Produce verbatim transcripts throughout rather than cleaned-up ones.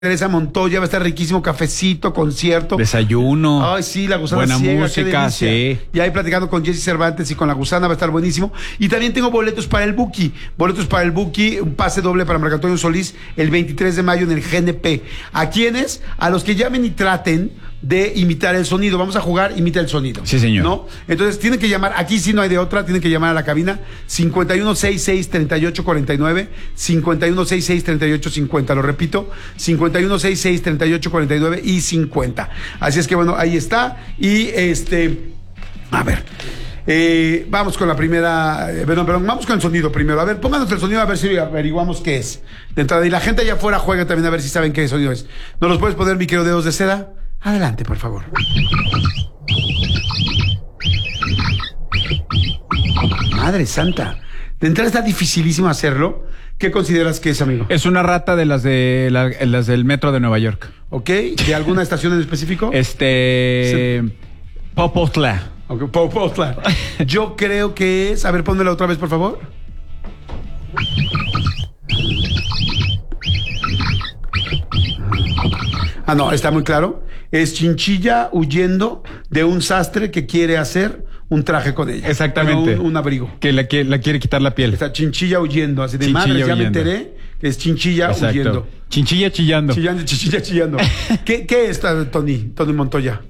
Teresa Montoya, va a estar riquísimo, cafecito, concierto. Desayuno. Ay, sí, la gusana buena ciega, música, sí. Y ahí platicando con Jessy Cervantes y con la gusana va a estar buenísimo. Y también tengo boletos para el Buki. Boletos para el Buki, un pase doble para Marco Antonio Solís el veintitrés de mayo en el G N P. ¿A quiénes? A los que llamen y traten de imitar el sonido. Vamos a jugar, imita el sonido. Sí, señor. ¿No? Entonces tienen que llamar, aquí sí no hay de otra, tienen que llamar a la cabina cincuenta y uno sesenta y seis, treinta y ocho cuarenta y nueve, cincuenta y uno sesenta y seis, treinta y ocho cincuenta. Lo repito, cincuenta y uno sesenta y seis, treinta y ocho cuarenta y nueve y cincuenta. Así es que bueno, ahí está. Y este, a ver. Eh, vamos con la primera, eh, perdón, perdón, vamos con el sonido primero. A ver, pónganos el sonido a ver si averiguamos qué es de entrada. Y la gente allá afuera juega también a ver si saben qué sonido es. ¿Nos los puedes poner, mi querido Dedos de Seda? Adelante, por favor. Madre santa. De entrada está dificilísimo hacerlo. ¿Qué consideras que es, amigo? Es una rata de las de la, las del metro de Nueva York. ¿Ok? ¿De alguna estación en específico? Este... Sí. Popotla. Okay, Popotla. Yo creo que es... A ver, pónmela otra vez, por favor. Ah, no, está muy claro. Es Chinchilla huyendo de un sastre que quiere hacer un traje con ella. Exactamente. Un, un abrigo. Que la, que la quiere quitar la piel. Está Chinchilla huyendo, así de Chinchilla madre, ya huyendo. me enteré que es Chinchilla Exacto. huyendo. Chinchilla chillando. Chillando, Chinchilla chillando. ¿Qué, qué es, Tony, Tony Montoya?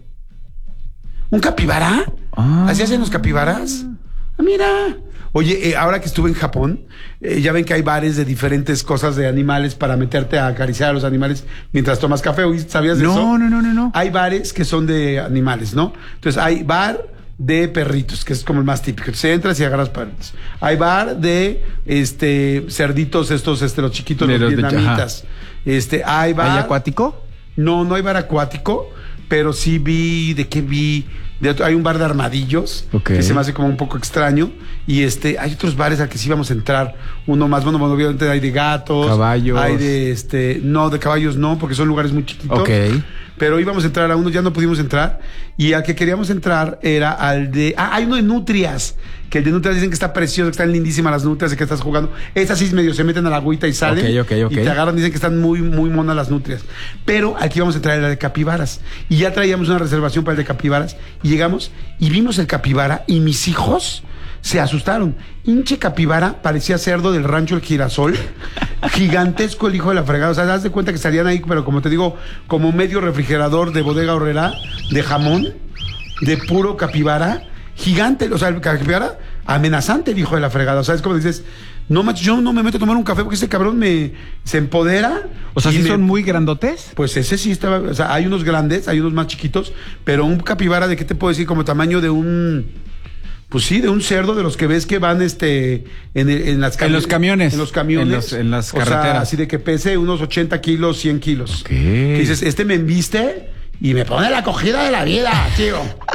¿Un capibara? Ah. ¿Así hacen los capibaras? Ah, mira. Oye, eh, ahora que estuve en Japón, eh, ya ven que hay bares de diferentes cosas de animales para meterte a acariciar a los animales mientras tomas café. ¿Sabías de no, eso? No, no, no, no. Hay bares que son de animales, ¿no? Entonces hay bar de perritos, que es como el más típico. Se entras y agarras perritos. Hay bar de este cerditos, estos, este, los chiquitos, de los, los vietnamitas. De, este, hay bar. ¿Hay acuático? No, no hay bar acuático, pero sí vi, ¿de qué vi? De otro, hay un bar de armadillos, okay, que se me hace como un poco extraño. Y este, hay otros bares al que sí vamos a entrar. Uno más, bueno, bueno, obviamente hay de gatos. Caballos. Hay de este, no, de caballos no, porque son lugares muy chiquitos. Ok. Pero íbamos a entrar a uno, ya no pudimos entrar. Y al que queríamos entrar era al de... Ah, hay uno de nutrias. Que el de nutrias dicen que está precioso, que están lindísimas las nutrias, de que estás jugando. Estas sí medio se meten a la agüita y salen. Okay, okay, okay. Y te agarran, dicen que están muy, muy monas las nutrias. Pero al que íbamos a entrar era el de capibaras. Y ya traíamos una reservación para el de capibaras. Y llegamos y vimos el capibara y mis hijos se asustaron. Hinche capibara, parecía cerdo del rancho El Girasol. Gigantesco el hijo de la fregada. O sea, das de cuenta que salían ahí, pero como te digo, como medio refrigerador de bodega horrera, de jamón, de puro capibara. Gigante, o sea, el capibara amenazante el hijo de la fregada. O sea, es como dices, no manches, yo no me meto a tomar un café porque ese cabrón me se empodera. O sea, ¿sí me, son muy grandotes? Pues ese sí estaba, o sea, hay unos grandes, hay unos más chiquitos, pero un capibara, ¿de qué te puedo decir? Como tamaño de un... Pues sí, de un cerdo de los que ves que van este en, en las en los camiones. En los camiones. En, los, en las o carreteras. Sea, así de que pese unos ochenta kilos, cien kilos. Okay. Que dices, este me embiste y me pone la acogida de la vida, tío.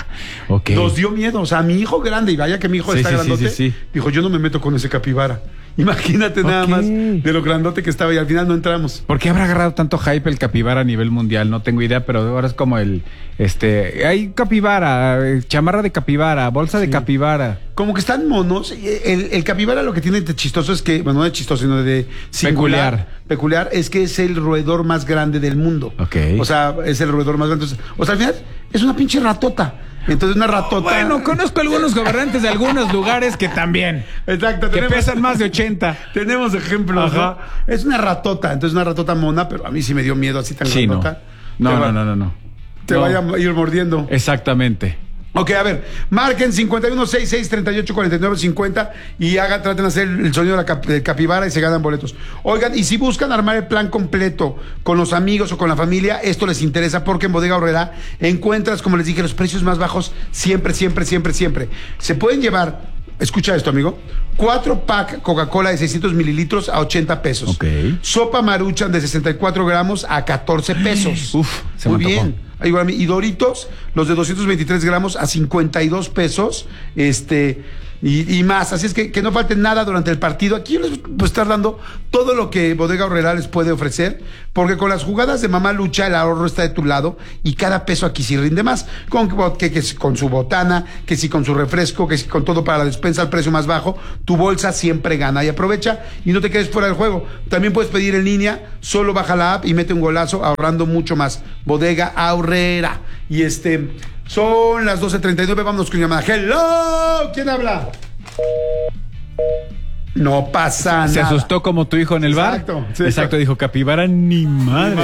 Okay. Nos dio miedo. O sea, mi hijo grande, y vaya que mi hijo sí, está sí, grandote, sí, sí, sí. dijo, yo no me meto con ese capibara. Imagínate okay. nada más de lo grandote que estaba y al final no entramos. ¿Por qué habrá agarrado tanto hype el capibara a nivel mundial? No tengo idea, pero ahora es como el... este hay capibara, chamarra de capibara, bolsa sí. de capibara. Como que están monos. El, el capibara lo que tiene de chistoso es que... Bueno, no de chistoso, sino de singular. Peculiar. Peculiar es que es el roedor más grande del mundo. Okay. O sea, es el roedor más grande. Entonces, o sea, al final es una pinche ratota. Entonces una ratota. Bueno, conozco algunos gobernantes de algunos lugares que también. Exacto. Que tenemos, pesan más de ochenta. Tenemos ejemplos. Ajá. ¿No? Es una ratota. Entonces una ratota mona, pero a mí sí me dio miedo así tan sí, ratota. No, no, va, no, no, no, no. Te no. vaya a ir mordiendo. Exactamente. Ok, a ver, marquen cincuenta y uno sesenta y seis, treinta y ocho cuarenta y nueve, cincuenta y hagan, traten de hacer el sonido de la cap, de capibara y se ganan boletos. Oigan, y si buscan armar el plan completo con los amigos o con la familia, esto les interesa porque en Bodega Horrera encuentras, como les dije, los precios más bajos siempre, siempre, siempre, siempre. Se pueden llevar, escucha esto, amigo, cuatro pack Coca-Cola de seiscientos mililitros a ochenta pesos. Ok. Sopa Maruchan de sesenta y cuatro gramos a catorce pesos. Uf, se Muy me antojó. bien. Y Doritos, los de doscientos veintitrés gramos a cincuenta y dos pesos. Este, y, y más. Así es que, que no falte nada durante el partido. Aquí yo les voy a estar dando todo lo que Bodega Aurrera les puede ofrecer, porque con las jugadas de Mamá Lucha el ahorro está de tu lado y cada peso aquí sí rinde más. Con, que, que si con su botana, que si con su refresco, que si con todo para la despensa al precio más bajo, tu bolsa siempre gana. Y aprovecha y no te quedes fuera del juego. También puedes pedir en línea, solo baja la app y mete un golazo ahorrando mucho más. Bodega Aurrera. Y este, son las doce treinta y nueve, vámonos con llamada. Hello, ¿quién habla? No pasa nada. Se asustó como tu hijo en el bar. Exacto, sí, Exacto, dijo capibara ni madre.